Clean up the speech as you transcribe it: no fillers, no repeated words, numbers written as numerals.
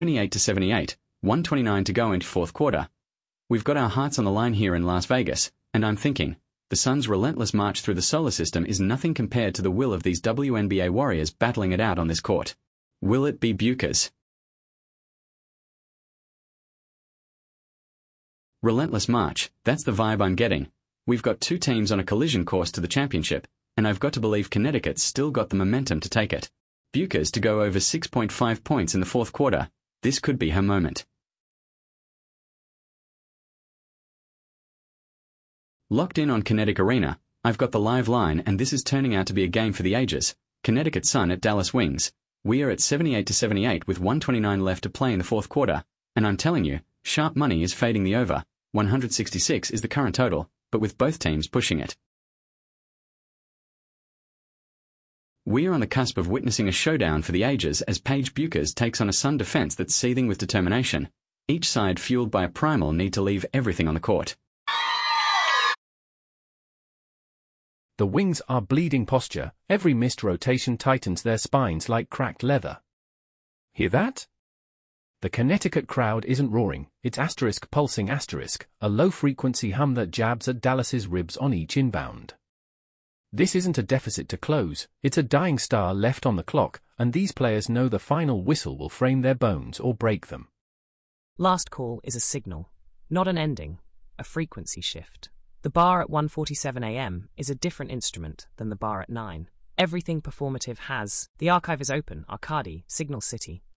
78 to 78, 129 to go into fourth quarter. We've got our hearts on the line here in Las Vegas, and I'm thinking, the Suns' relentless march through the solar system is nothing compared to the will of these WNBA warriors battling it out on this court. Will it be Buchers? Relentless march, that's the vibe I'm getting. We've got two teams on a collision course to the championship, and I've got to believe Connecticut's still got the momentum to take it. Buchers to go over 6.5 points in the fourth quarter. This could be her moment. Locked in on Kinetic Arena, I've got the live line, and this is turning out to be a game for the ages. Connecticut Sun at Dallas Wings. We are at 78 to 78 with 129 left to play in the fourth quarter, and I'm telling you, sharp money is fading the over. 166 is the current total, but with both teams pushing it. We are on the cusp of witnessing a showdown for the ages as Paige Buchers takes on a Sun defense that's seething with determination. Each side fueled by a primal need to leave everything on the court. The Wings are bleeding posture. Every missed rotation tightens their spines like cracked leather. Hear that? The Connecticut crowd isn't roaring, it's asterisk pulsing asterisk, a low-frequency hum that jabs at Dallas's ribs on each inbound. This isn't a deficit to close, it's a dying star left on the clock, and these players know the final whistle will frame their bones or break them. Last call is a signal, not an ending, a frequency shift. The bar at 1:47 a.m. is a different instrument than the bar at 9. Everything performative has. The archive is open, Arcadi, Signal City.